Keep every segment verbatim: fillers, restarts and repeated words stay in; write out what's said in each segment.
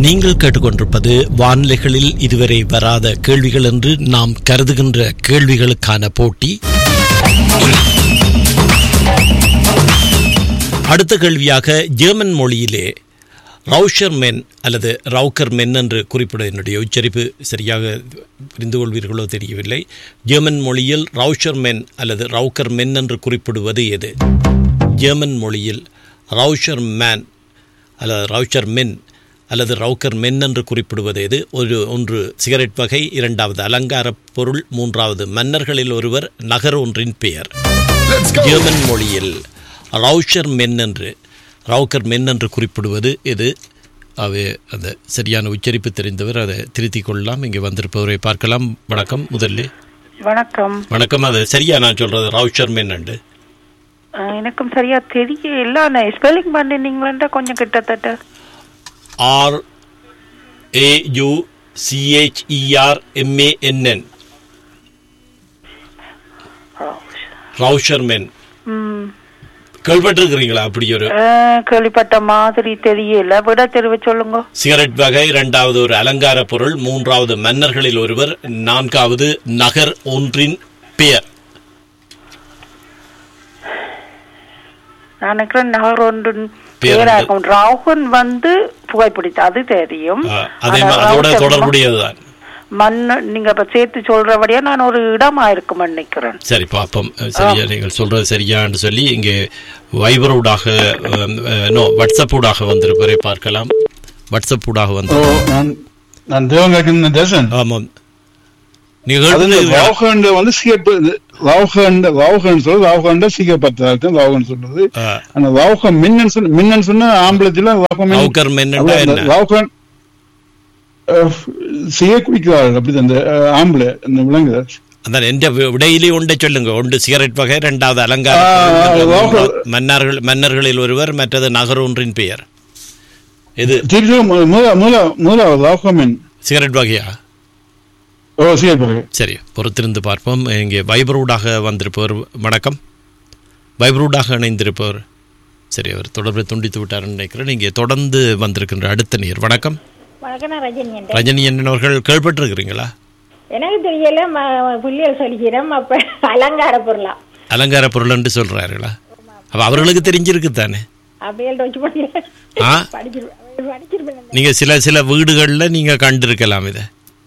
நீங்கள் கேட்டுக்கொண்டிருப்பது வானிலைகளில் இதுவரை வராத கேள்விகள் என்று நாம் கருதுகின்ற கேள்விகளுக்கான போட்டி. அடுத்த கேள்வியாக ஜெர்மன் மொழியிலே ரவுஷர் மென் அல்லது ரவுக்கர் மென் என்று குறிப்பிட என்னுடைய உச்சரிப்பு சரியாக புரிந்து கொள்வீர்களோ தெரியவில்லை. ஜெர்மன் மொழியில் ரவுஷர் மென் அல்லது ரவுக்கர் மென் என்று குறிப்பிடுவது எது? ஜெர்மன் மொழியில் ரவுஷர் மேன் அல்லது ரவுஷர் மென் அல்லது ரவுக்கர் மென் என்று குறிப்பிடுவது எது? ஒரு ஒன்று சிகரெட் வகை, இரண்டாவது அலங்கார பொருள், மூன்றாவது மன்னர்களில் ஒருவர், நகர் ஒன்றின் பெயர். ஜெர்மன் மொழியில் ரவுஷர் மென் என்று ரவுக்கர் மென் என்று குறிப்பிடுவது எது? அவை அந்த சரியான உச்சரிப்பு தெரிந்தவர் அதை திருத்திக் கொள்ளலாம். இங்கே வந்திருப்பவரை பார்க்கலாம். வணக்கம். முதல்ல வணக்கம். வணக்கம். அது சரியா நான் சொல்றது ரவுஷர் மென் என்று? எனக்கும் சரியா தெரியல. ஸ்பெல்லிங் பண்ணினீங்களா கொஞ்சம் கிட்டத்தட்ட? R A U C H E R M A என் என் ரவுஷர் மென். கேள்விப்பட்டிருக்கிறீங்களா? அப்படி ஒரு கேள்விப்பட்ட மாதிரி தெரியல. விட தெரிவி சொல்லுங்க. சிகரெட் வகை, இரண்டாவது ஒரு அலங்கார பொருள், மூன்றாவது மன்னர்களில் ஒருவர், நான்காவது நகர் ஒன்றின் பெயர். நான் நினைக்கிறேன் நகர் ஒன்றின் பெயராகும். ராகுன் வந்து புகைப்பிடித்த அது தெரியும். அதோட தொடர்புடையதுதான். மண்ணு நீங்க இப்ப சேர்த்து சொல்றபடியா நான் ஒரு இடமா இருக்கும் நினைக்கிறேன். சரி பாப்போம். சரியா நீங்கள் சொல்றது சரியான்னு சொல்லி இங்கே வைபர் ஊடாக நோ வாட்ஸ்அப் ஊடாக வந்திருப்பவரை பார்க்கலாம். வாட்ஸ்அப் ஊடாக வந்து ஆமாம் நீங்கள் வந்து சொல்றது மின்னன் சொன்ன ஆம்பளத்துல சிகை குடிக்கிறார்கள். அப்படி அந்த ஆம்பளை அந்த விலங்கு அதான் எந்த விடையிலே ஒன்றை சொல்லுங்க. ஒன்று சிகரெட் வகை, இரண்டாவது அலங்கார மன்னர்கள் மன்னர்களில் ஒருவர், மற்றது நகர் ஒன்றின் பெயர். இது சிகரெட் வகையா? ஓ சிகரெட் வகை. சரி, பொறுத்திருந்து பார்ப்போம். இங்கே வைபரூடாக வந்திருப்பவர் வணக்கம். வைபரூடாக இணைந்திருப்பவர் சரி, அவர் தொடர்பை துண்டித்து விட்டார் நினைக்கிறேன். இங்கே தொடர்ந்து வந்திருக்கின்ற அடுத்த நேர் வணக்கம். ரஜினி என்னவர்கள் கேள்விப்பட்டிருக்கிறீங்களா? எனக்கு தெரியல. புள்ளியல் சொல்லிக்கிறோம். அப்ப அலங்கார பொருளா? அலங்கார பொருள் என்று சொல்றாருங்களா? அப்ப அவர்களுக்கு தெரிஞ்சிருக்கு தானே. நீங்க சில சில வீடுகள்ல நீங்க கண்டிருக்கலாம் இத.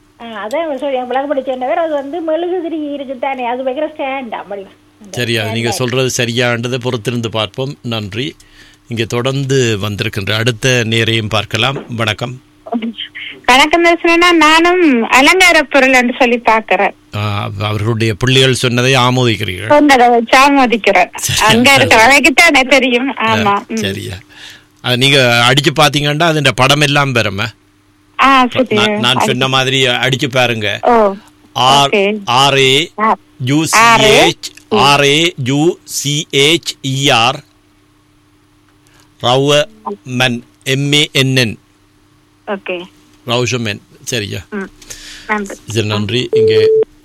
சரியா, நீங்க சொல்றது சரியானதை பொறுத்திருந்து பார்ப்போம். நன்றி. இங்கே தொடர்ந்து வந்திருக்கின்ற அடுத்த நேரையும் பார்க்கலாம். வணக்கம். வணக்கம். நானும் அலங்கார பொருள் என்று சொல்லி பார்க்கிறேன். அவர்களுடைய புள்ளிகள் சொன்னதை ஆமோதிக்கிறீர்கள்? ஆமோதிக்கிறேன். அங்க இருக்கிற வகைக்குத்தானே தெரியும். ஆமா, சரியா. நீங்க அடிச்சு பாத்தீங்கன்னா அதுன்ற படம் எல்லாம் பெறும. நான் சொன்ன மாதிரி அடிச்சு பாருங்க. R R A you see H R A you see H E R ரவுஷர் men M A N N. Okay, ரவுஷர் மென். சரியா, சரி, நன்றி. இங்கே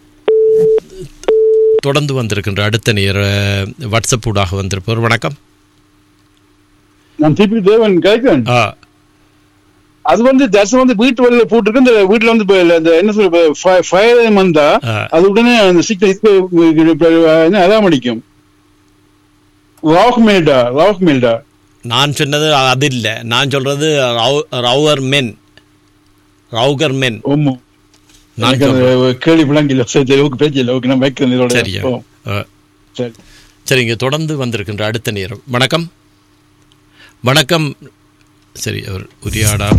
தொடர்ந்து வந்திருக்கின்ற அடுத்த நேர வாட்ஸ்அப் ஊடாக வந்திருப்பவர் வணக்கம். நான் டிபி தேவன் கேட்கிறேன். அது வந்து தர்சனம் வந்து வீட்டு வழியில போட்டுருக்கு. இந்த வீட்டுல வந்து இந்த என்ன சொல்ற ஃபயர் வந்தா அது உடனே அந்த சீக்கிரம் அதான் அடிக்கும். ராக் மெல்டா ராக் மெல்டா நான் சொன்னது அது இல்ல. நான் சொல்றது ரவுகர் மென் ரவுகர் மென். கேள்வி விளங்கில. சரி, இங்க தொடர்ந்து வந்திருக்கின்ற அடுத்த நேரம் வணக்கம். வணக்கம். சரி, அவர் உரையாடாம